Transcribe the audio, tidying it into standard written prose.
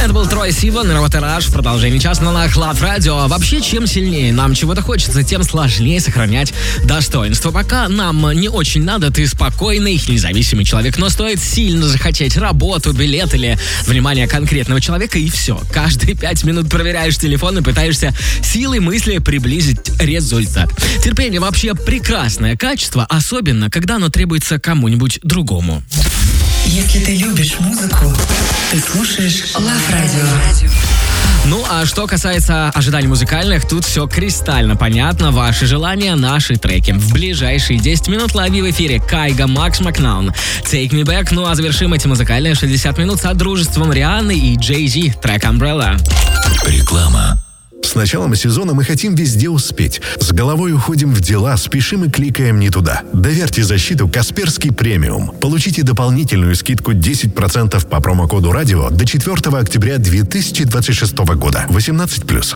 Это был Трой Сиван, Роботераж, в продолжении часа на Лав Радио. Вообще, чем сильнее нам чего-то хочется, тем сложнее сохранять достоинство. Пока нам не очень надо, ты спокойный, независимый человек, но стоит сильно захотеть работу, билет или внимание конкретного человека, и все. Каждые 5 минут проверяешь телефон и пытаешься силой мысли приблизить результат. Терпение вообще прекрасное качество, особенно когда оно требуется кому-нибудь другому. Если ты любишь музыку, ты слушаешь Лав Радио. Ну, а что касается ожиданий музыкальных, тут все кристально понятно. Ваши желания, наши треки. В ближайшие 10 минут лови в эфире Кайга, Макс Макнаун, Take Me Back. Ну, а завершим эти музыкальные 60 минут с дружеством Рианны и Jay-Z, трек Umbrella. Реклама. С началом сезона мы хотим везде успеть. С головой уходим в дела, спешим и кликаем не туда. Доверьте защиту Касперский премиум. Получите дополнительную скидку 10% по промокоду радио до 4 октября 2026 года. 18+.